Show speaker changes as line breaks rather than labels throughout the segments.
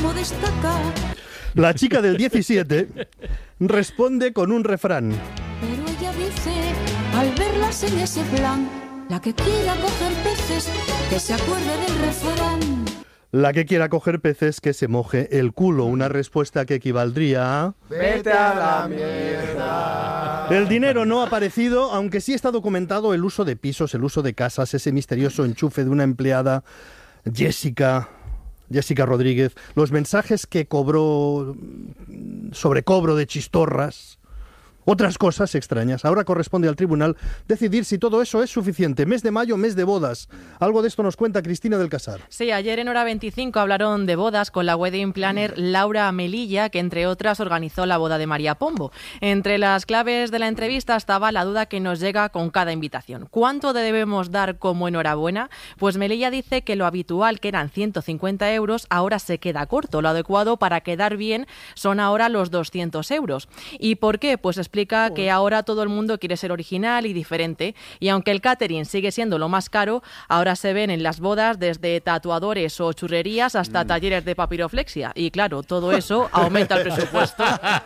cómo destacar.
La chica del 17 responde con un refrán.
Pero ella dice, al verlas en ese plan, la que quiera coger peces, que se acuerde del refrán.
La que quiera coger peces, que se moje el culo. Una respuesta que equivaldría a...
¡Vete a la mierda!
El dinero no ha aparecido, aunque sí está documentado el uso de pisos, el uso de casas, ese misterioso enchufe de una empleada, Jessica Rodríguez, los mensajes que cobró, sobrecobro de chistorras, otras cosas extrañas. Ahora corresponde al tribunal decidir si todo eso es suficiente. Mes de mayo, mes de bodas. Algo de esto nos cuenta Cristina del Casar.
Sí, ayer en Hora 25 hablaron de bodas con la wedding planner Laura Melilla, que entre otras organizó la boda de María Pombo. Entre las claves de la entrevista estaba la duda que nos llega con cada invitación. ¿Cuánto debemos dar como enhorabuena? Pues Melilla dice que lo habitual, que eran 150 euros, ahora se queda corto. Lo adecuado para quedar bien son ahora los 200 euros. ¿Y por qué? Pues explica que ahora todo el mundo quiere ser original y diferente, y aunque el catering sigue siendo lo más caro, ahora se ven en las bodas desde tatuadores o churrerías hasta talleres de papiroflexia, y claro, todo eso aumenta el presupuesto.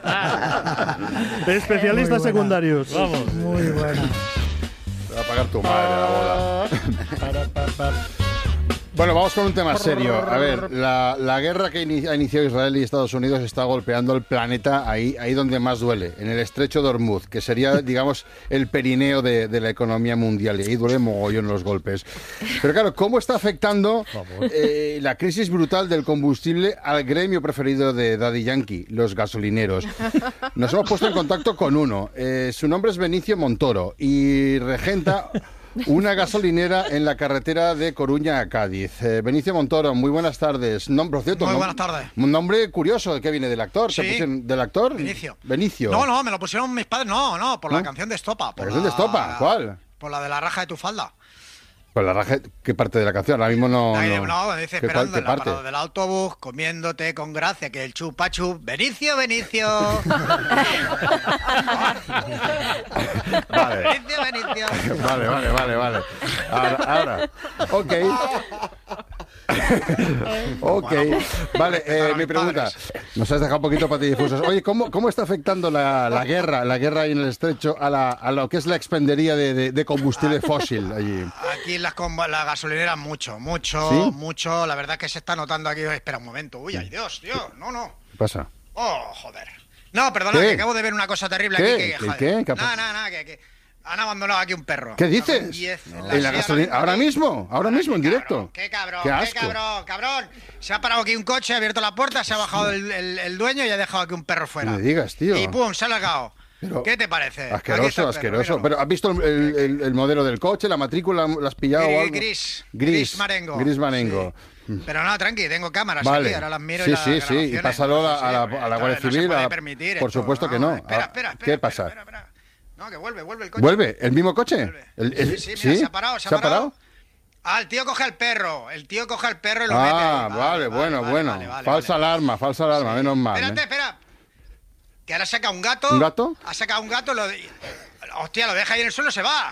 Especialistas secundarios.
Vamos.
Muy bueno.
Te va a pagar tu madre la boda. Bueno, vamos con un tema serio. A ver, la guerra que ha iniciado Israel y Estados Unidos está golpeando el planeta ahí donde más duele, en el estrecho de Hormuz, que sería, digamos, el perineo de la economía mundial. Y ahí duele mogollón los golpes. Pero claro, ¿cómo está afectando la crisis brutal del combustible al gremio preferido de Daddy Yankee, los gasolineros? Nos hemos puesto en contacto con uno. Su nombre es Benicio Montoro y regenta una gasolinera en la carretera de Coruña a Cádiz. Benicio Montoro, muy buenas tardes. Por cierto,
muy buenas tardes.
Un nombre curioso que viene del actor.
Sí.
¿Del actor?
Benicio. No, me lo pusieron mis padres. No, por la canción de Estopa.
¿La canción de Estopa? ¿Cuál?
Por la de la raja de tu falda.
Pues la raja, ¿qué parte de la canción? Ahora mismo no
dice, esperando en la parada del autobús, comiéndote con gracia, que el chupa chup. ¡Benicio!
Vale.
Benicio.
Vale. Ahora. Ok. Vale, mi pregunta. Nos has dejado un poquito patidifusos. Oye, ¿cómo está afectando la guerra ahí en el estrecho a lo que es la expendería de combustible fósil allí?
Aquí las gasolineras mucho.
¿Sí?
Mucho. La verdad es que se está notando aquí. Espera un momento. Uy, ay Dios, tío. No.
¿Qué pasa?
Oh, joder. No, perdona, que acabo de ver una cosa terrible aquí.
¿Qué?
Nada, que han abandonado aquí un perro.
¿Qué dices? ¿En la gasolina? ¿Ahora mismo, en directo?
¡Qué cabrón!
¡Qué asco!
¡Cabrón! Se ha parado aquí un coche, ha abierto la puerta, se ha bajado el dueño y ha dejado aquí un perro fuera.
No me digas, tío.
Y ¡pum! Se ha largado.
Pero
¿Qué te parece?
Asqueroso. Pero ¿has visto el modelo del coche, la matrícula, la has pillado o algo?
Gris Marengo.
Sí.
Pero no, tranqui, tengo cámaras
vale.
aquí, ahora las miro
sí,
y las grabaciones.
Y pásalo a la Guardia Civil.
No se puede permitir
por
esto,
supuesto que no.
Espera.
¿Qué pasa?
Espera. No, que vuelve el coche.
¿Vuelve? ¿El mismo coche?
Mira, se ha parado. ¿Se ha parado? Ah, el tío coge al perro. El tío coge al perro y lo mete ahí.
Vale. Falsa alarma, menos mal.
Espera. Que ahora saca un gato.
¿Un gato?
Ha sacado un gato, hostia, lo deja ahí en el suelo, se va.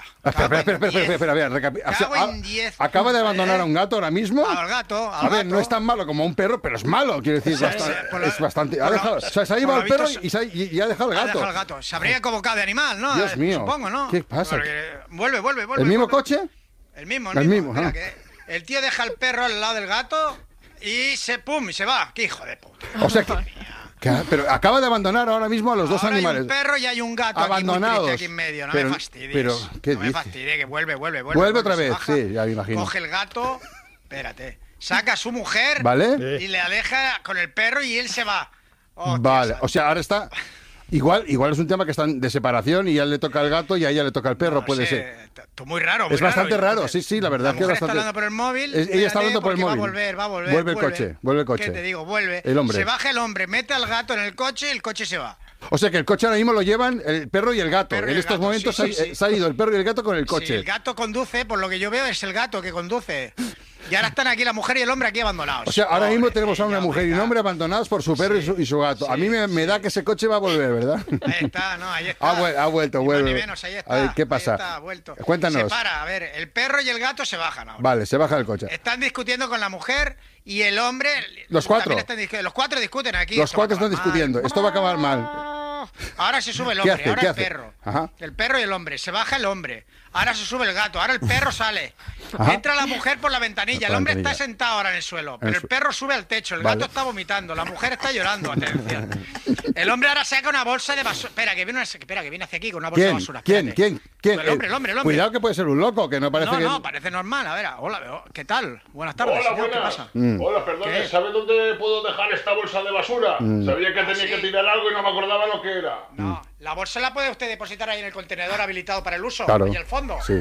Espera. Acaba de abandonar a un gato ahora mismo.
Al gato.
A ver, no es tan malo como un perro, pero es malo, quiero decir. Es bastante. Se ha llevado el perro y ha dejado el gato.
Ha dejado el gato. Se habría equivocado de animal, ¿no?
Dios mío.
Supongo, ¿no?
¿Qué pasa?
Vuelve.
¿El mismo coche?
El mismo.
Mira,
que el tío deja el perro al lado del gato y se va. ¡Qué hijo de puta!
O sea pero acaba de abandonar ahora mismo a los dos animales.
Hay un perro y hay un gato
abandonados
aquí en medio. No me fastidies.
Pero, ¿qué dices?
Me fastidies, que vuelve.
Vuelve otra vez, sí, ya me imagino.
Coge el gato, espérate, saca a su mujer,
¿vale?
Y le aleja con el perro y él se va.
Vale, o sea, ahora está... Igual es un tema que están de separación y a él le toca el gato y a ella le toca el perro, puede ser.
Muy raro.
Es bastante raro, sí, la verdad.
La mujer está hablando por el móvil.
Ella está hablando por el móvil.
Va a volver.
Vuelve el coche.
¿Qué te digo? Vuelve.
El hombre.
Se baja el hombre, mete al gato en el coche y el coche se va.
O sea que el coche ahora mismo lo llevan el perro y el gato. En estos momentos se ha ido el perro y el gato con el coche.
Sí, el gato conduce, por lo que yo veo es el gato que conduce. Y ahora están aquí la mujer y el hombre aquí abandonados.
O sea, ahora mismo tenemos a una mujer y un hombre abandonados por su perro y su gato. A mí me da que ese coche va a volver, ¿verdad?
Ahí está, no, ahí está.
Ha vuelto, vuelve.
Ahí está.
A ver, ¿qué pasa?
Ahí está, ha vuelto.
Cuéntanos.
Se para, a ver, el perro y el gato se bajan ahora.
Vale, se baja del coche.
Están discutiendo con la mujer y el hombre...
Los cuatro.
Los cuatro discuten aquí.
Los cuatro están discutiendo. Esto va a acabar mal.
Ahora se sube el hombre,
¿Qué
ahora
hace?
el perro.
Ajá.
El perro y el hombre. Se baja el hombre. Ahora se sube el gato. Ahora el perro sale.
Ajá.
Entra la mujer por la ventanilla. El hombre está sentado ahora en el suelo. Pero el perro sube al techo. El gato está vomitando. La mujer está llorando. Atención. El hombre ahora saca una bolsa de basura. Espera, que viene hacia aquí con una bolsa de basura.
¿Quién?
El hombre.
Cuidado que puede ser un loco, que no parece que...
No, parece normal. A ver, hola, ¿qué tal? Buenas tardes.
Hola,
señor,
buenas.
¿qué pasa?
Hola, perdone, ¿sabe dónde puedo dejar esta bolsa de basura? Sabía que tenía que tirar algo y no me acordaba lo que era.
No, la bolsa la puede usted depositar ahí en el contenedor habilitado para el uso.
Claro.
Y el fondo.
Sí.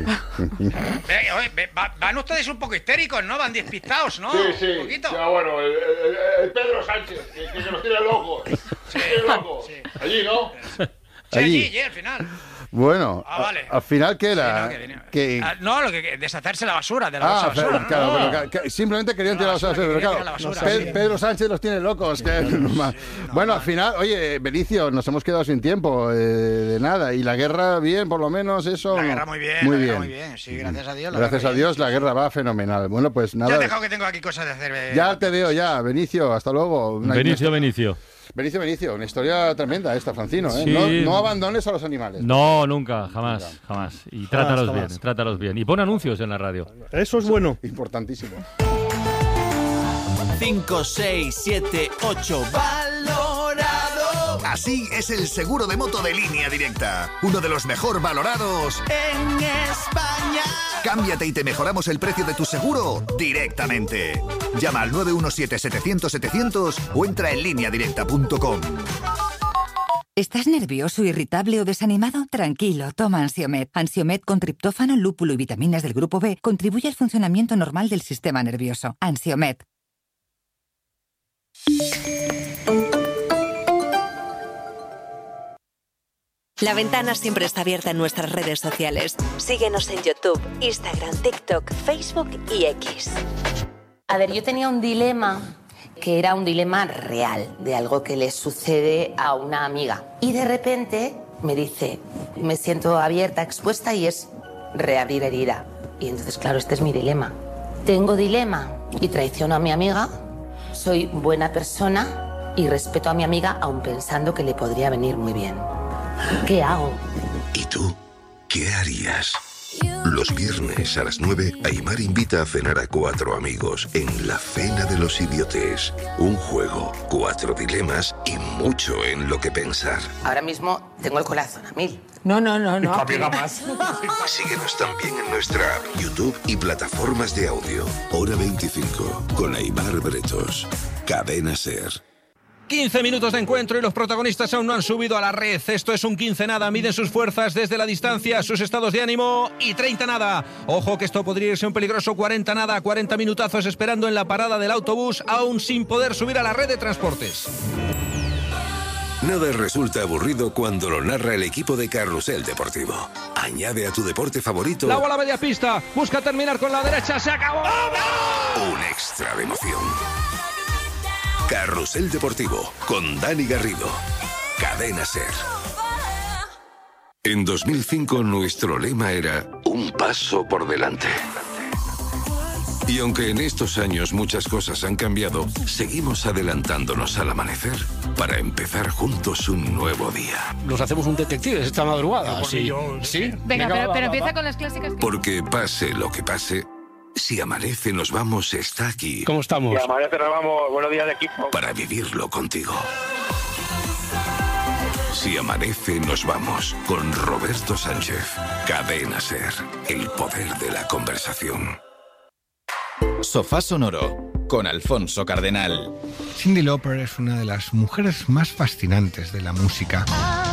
Van ustedes un poco histéricos, ¿no? Van despistados, ¿no?
Sí.
Un poquito.
Ya, bueno, el Pedro Sánchez, que nos tiene locos.
Sí.
Loco.
Sí.
Allí, ¿no?
Sí, al final.
Bueno,
vale.
Al final, ¿qué era?
Lo que deshacerse la basura, de la bolsa de basura.
Claro, pero simplemente querían tirar la basura. Pero claro, Pedro Sánchez los tiene locos. Que es normal. Bueno, al final, oye, Benicio, nos hemos quedado sin tiempo de nada. Y la guerra, bien, por lo menos, eso...
La guerra muy bien. Muy bien, sí, gracias a Dios.
Gracias a Dios, la guerra va fenomenal. Bueno, pues nada...
Ya he dejado que tengo aquí cosas de hacer.
Ya te veo, Benicio, hasta luego.
Benicio,
una historia tremenda esta, Francino, ¿eh?
Sí.
No abandones a los animales.
No, nunca, jamás. Y trátalos bien. Y pon anuncios en la radio.
Eso es bueno.
Importantísimo.
5, 6, 7, 8, valorado.
Así es el seguro de moto de Línea Directa. Uno de los mejor valorados
en España.
Cámbiate y te mejoramos el precio de tu seguro directamente. Llama al 917-700-700 o entra en lineadirecta.com.
¿Estás nervioso, irritable o desanimado? Tranquilo, toma Ansiomed. Ansiomed con triptófano, lúpulo y vitaminas del grupo B contribuye al funcionamiento normal del sistema nervioso. Ansiomed.
La Ventana siempre está abierta en nuestras redes sociales. Síguenos en YouTube, Instagram, TikTok, Facebook y X.
A ver, yo tenía un dilema que era un dilema real, de algo que le sucede a una amiga. Y de repente me dice, me siento abierta, expuesta y es reabrir herida. Y entonces, claro, este es mi dilema. Tengo dilema y traiciono a mi amiga, soy buena persona y respeto a mi amiga aun pensando que le podría venir muy bien. ¿Qué hago?
¿Y tú? ¿Qué harías? Los viernes a las 9, Aimar invita a cenar a 4 amigos en La Cena de los Idiotes. Un juego, 4 dilemas y mucho en lo que pensar.
Ahora mismo tengo el corazón a 1000.
No.
Síguenos también en nuestra app, YouTube y plataformas de audio. Hora 25, con Aimar Bretos. Cadena SER.
15 minutos de encuentro y los protagonistas aún no han subido a la red. Esto es un 15 nada. Miden sus fuerzas desde la distancia, sus estados de ánimo y 30 nada. Ojo que esto podría irse un peligroso 40 nada. 40 minutazos esperando en la parada del autobús, aún sin poder subir a la red de transportes.
Nada resulta aburrido cuando lo narra el equipo de Carrusel Deportivo. Añade a tu deporte favorito
La bola media pista, busca terminar con la derecha, se acabó.
un extra de emoción. Carrusel Deportivo, con Dani Garrido. Cadena SER. En 2005 nuestro lema era un paso por delante. Y aunque en estos años muchas cosas han cambiado, seguimos adelantándonos al amanecer para empezar juntos un nuevo día.
Nos hacemos un detective esta madrugada. ¿Sí?
Venga, pero empieza con las clásicas.
Porque pase lo que pase, Si Amanece Nos Vamos está aquí.
¿Cómo estamos?
Si Amanece Nos Vamos, buenos días de equipo.
Para vivirlo contigo. Si Amanece Nos Vamos, con Roberto Sánchez. Cadena SER, el poder de la conversación.
Sofá Sonoro, con Alfonso Cardenal.
Cyndi Lauper es una de las mujeres más fascinantes de la música.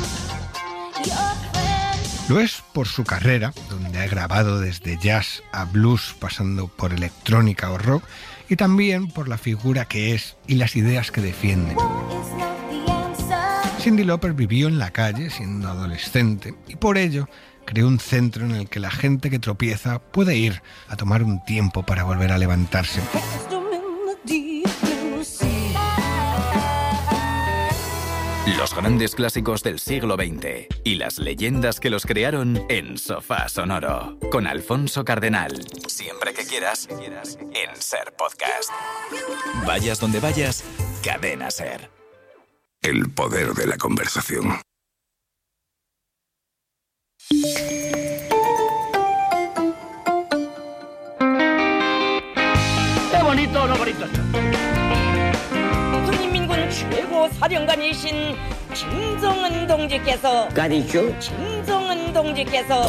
Lo es por su carrera, donde ha grabado desde jazz a blues, pasando por electrónica o rock, y también por la figura que es y las ideas que defiende. Cyndi Lauper vivió en la calle siendo adolescente y por ello creó un centro en el que la gente que tropieza puede ir a tomar un tiempo para volver a levantarse.
Los grandes clásicos del siglo XX y las leyendas que los crearon en Sofá Sonoro, con Alfonso Cardenal. Siempre que quieras, en Ser Podcast. Vayas donde vayas, Cadena Ser.
El poder de la conversación.
¡Qué bonito, no bonito!
국민군 최고 사령관이신 김정은 동지께서 김정은 동지께서